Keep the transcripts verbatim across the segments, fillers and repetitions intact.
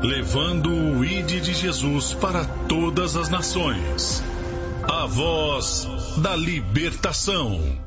levando o Ide de Jesus para todas as nações. A voz da libertação.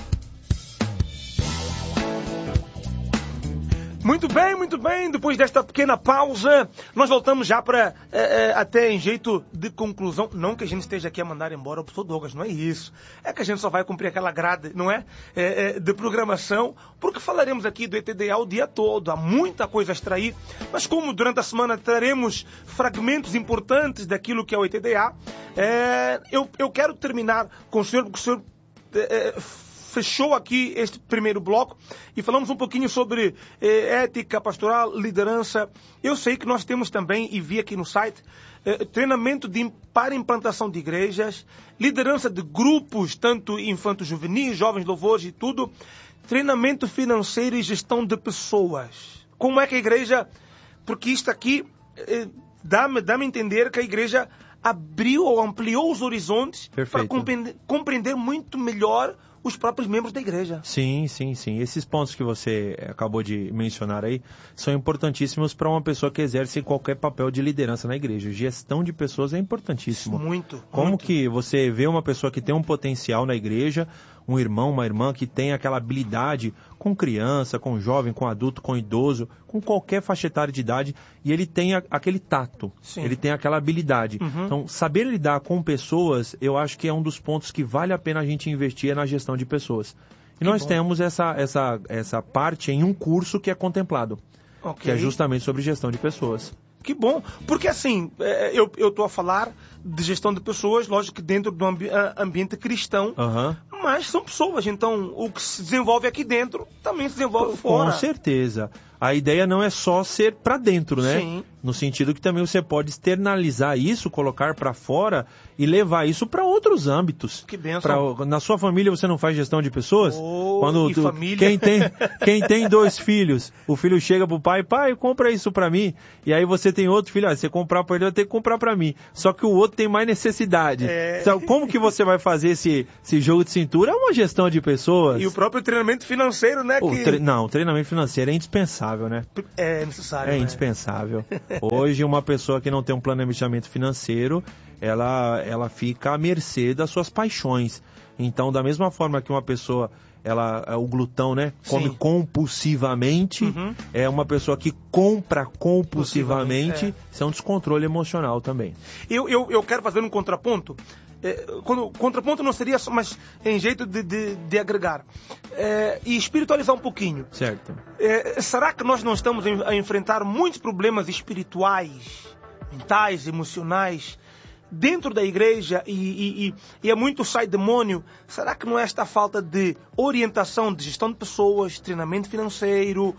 Muito bem, muito bem. Depois desta pequena pausa, nós voltamos já para é, é, até em jeito de conclusão. Não que a gente esteja aqui a mandar embora o professor Douglas, não é isso. É que a gente só vai cumprir aquela grade, não é? É, é de programação, porque falaremos aqui do E T D A o dia todo. Há muita coisa a extrair, mas como durante a semana teremos fragmentos importantes daquilo que é o E T D A, é, eu, eu quero terminar com o senhor, porque o senhor É, fechou aqui este primeiro bloco e falamos um pouquinho sobre eh, ética pastoral, liderança. Eu sei que nós temos também, e vi aqui no site, eh, treinamento de, para implantação de igrejas, liderança de grupos, tanto infanto-juvenis, jovens louvores e tudo, treinamento financeiro e gestão de pessoas. Como é que a igreja... Porque isto aqui eh, dá-me, dá-me a entender que a igreja abriu ou ampliou os horizontes Perfeito. Para compreender, compreender muito melhor os próprios membros da igreja. Sim, sim, sim. Esses pontos que você acabou de mencionar aí são importantíssimos para uma pessoa que exerce qualquer papel de liderança na igreja. Gestão de pessoas é importantíssimo. Muito. Como muito. que você vê uma pessoa que tem um potencial na igreja, um irmão, uma irmã que tem aquela habilidade com criança, com jovem, com adulto, com idoso, com qualquer faixa etária de idade, e ele tem a, aquele tato, Sim. ele tem aquela habilidade. Uhum. Então, saber lidar com pessoas, eu acho que é um dos pontos que vale a pena a gente investir na gestão de pessoas. E que nós bom. temos essa, essa, essa parte em um curso que é contemplado, okay. que é justamente sobre gestão de pessoas. Que bom, porque assim, eu estou a falar de gestão de pessoas, lógico que dentro do ambi- ambiente cristão, uhum. mas são pessoas, então o que se desenvolve aqui dentro também se desenvolve fora. Com certeza. A ideia não é só ser para dentro, né? Sim. No sentido que também você pode externalizar isso, colocar para fora e levar isso para outros âmbitos. Que bênção. Pra, na sua família você não faz gestão de pessoas? Oh, Quando e tu, família? Quem tem, quem tem dois filhos, o filho chega pro pai, pai, compra isso para mim. E aí você tem outro filho, ah, você comprar para ele, vai ter que comprar para mim. Só que o outro tem mais necessidade. É... Então, como que você vai fazer esse, esse jogo de cintura? É uma gestão de pessoas. E o próprio treinamento financeiro, né? O que... tre... Não, o treinamento financeiro é indispensável, né? É necessário. É né? indispensável. Hoje, uma pessoa que não tem um planejamento financeiro, ela, ela fica à mercê das suas paixões. Então, da mesma forma que uma pessoa, ela, o glutão, né, come Sim. compulsivamente, uhum. é uma pessoa que compra compulsivamente, é. Isso é um descontrole emocional também. Eu, eu, eu quero fazer um contraponto. É, quando, contraponto não seria só, mas em jeito de, de, de agregar é, e espiritualizar um pouquinho. Certo. É, será que nós não estamos a enfrentar muitos problemas espirituais, mentais, emocionais dentro da igreja e, e, e, e é muito sai demônio? Será que não é esta falta de orientação, de gestão de pessoas, treinamento financeiro?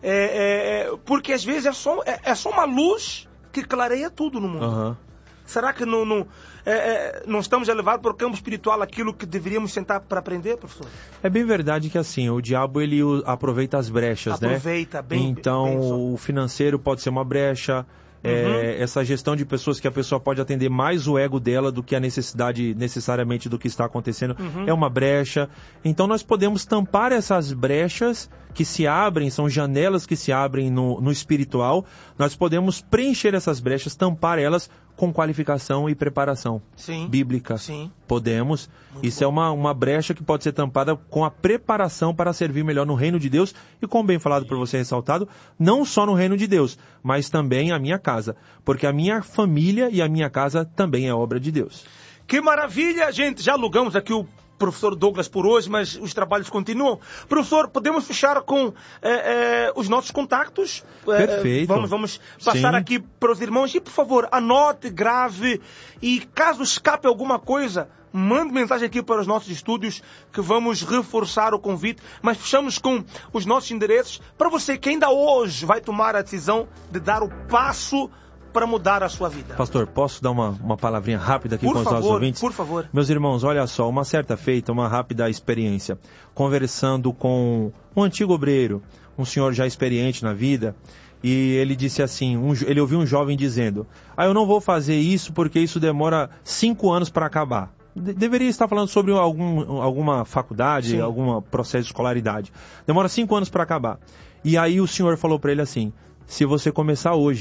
É, é, porque às vezes é só, é, é só uma luz que clareia tudo no mundo. Uhum. Será que não, não, é, é, não estamos a levar para o campo espiritual aquilo que deveríamos sentar para aprender, professor? É bem verdade que assim, o diabo ele aproveita as brechas, aproveita, né? Aproveita, bem. Então, bem só. O financeiro pode ser uma brecha. Uhum. É, essa gestão de pessoas que a pessoa pode atender mais o ego dela do que a necessidade necessariamente do que está acontecendo, uhum. é uma brecha. Então nós podemos tampar essas brechas que se abrem, são janelas que se abrem no, no espiritual. Nós podemos preencher essas brechas, tampar elas com qualificação e preparação Sim. bíblica. Sim. Podemos. Muito Isso bom. é uma, uma brecha que pode ser tampada com a preparação para servir melhor no reino de Deus e, como bem falado por você ressaltado, não só no reino de Deus, mas também a minha casa. Porque a minha família e a minha casa também é obra de Deus. Que maravilha, gente! Já alugamos aqui o professor Douglas por hoje, mas os trabalhos continuam. Professor, podemos fechar com é, é, os nossos contactos? Perfeito. É, vamos, vamos passar Sim. aqui para os irmãos. E, por favor, anote, grave. E caso escape alguma coisa, mande mensagem aqui para os nossos estúdios que vamos reforçar o convite. Mas fechamos com os nossos endereços para você que ainda hoje vai tomar a decisão de dar o passo para mudar a sua vida. Pastor, posso dar uma, uma palavrinha rápida aqui por com os favor, nossos ouvintes? Por favor. Meus irmãos, olha só, uma certa feita, uma rápida experiência. Conversando com um antigo obreiro, um senhor já experiente na vida, e ele disse assim, um, ele ouviu um jovem dizendo, ah, eu não vou fazer isso porque isso demora cinco anos para acabar. De- deveria estar falando sobre algum, alguma faculdade, Sim. algum processo de escolaridade. Demora cinco anos para acabar. E aí o senhor falou para ele assim, se você começar hoje,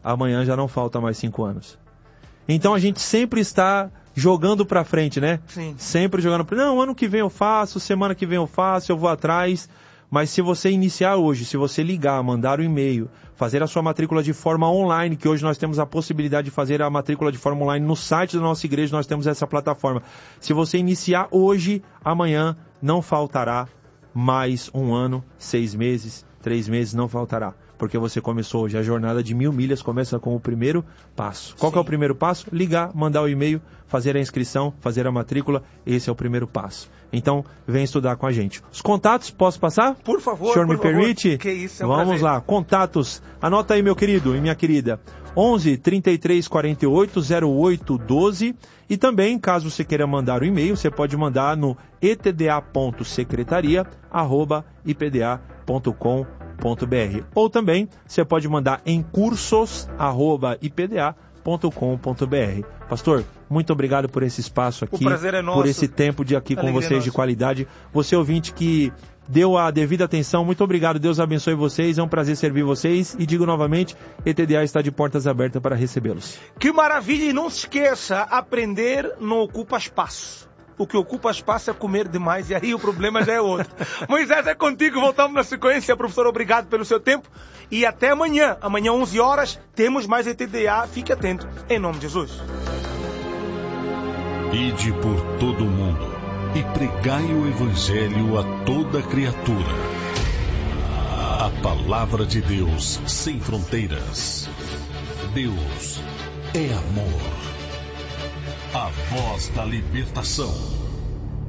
amanhã já não falta mais cinco anos. Então a gente sempre está jogando para frente, né? Sim. Sempre jogando para... Não, ano que vem eu faço, semana que vem eu faço, eu vou atrás. Mas se você iniciar hoje, se você ligar, mandar um e-mail, fazer a sua matrícula de forma online, que hoje nós temos a possibilidade de fazer a matrícula de forma online no site da nossa igreja, nós temos essa plataforma. Se você iniciar hoje, amanhã não faltará mais um ano, seis meses, três meses, não faltará. Porque você começou hoje. A jornada de mil milhas começa com o primeiro passo. Qual que é o primeiro passo? Ligar, mandar o e-mail, fazer a inscrição, fazer a matrícula. Esse é o primeiro passo. Então, vem estudar com a gente. Os contatos, posso passar? Por favor, O senhor por me favor. permite? Que isso, é um Vamos prazer. lá, contatos. Anota aí, meu querido e minha querida. onze, trinta e três, quarenta e oito, zero oito, doze. E também, caso você queira mandar o e-mail, você pode mandar no e t d a ponto secretaria arroba i p d a ponto com ponto b r. Ou também, você pode mandar em cursos arroba i p d a ponto com ponto b r. Pastor, muito obrigado por esse espaço aqui. O prazer é nosso. Por esse tempo de aqui com Alegria vocês é de nossa. qualidade. Você ouvinte que deu a devida atenção, muito obrigado. Deus abençoe vocês. É um prazer servir vocês. E digo novamente, E T D A está de portas abertas para recebê-los. Que maravilha! E não se esqueça, aprender não ocupa espaço. O que ocupa espaço é comer demais, e aí o problema já é outro. Moisés, é contigo, voltamos na sequência. Professor, obrigado pelo seu tempo. E até amanhã. Amanhã, onze horas, temos mais E T D A. Fique atento. Em nome de Jesus. Ide por todo o mundo e pregai o Evangelho a toda criatura. A palavra de Deus sem fronteiras. Deus é amor. A voz da libertação.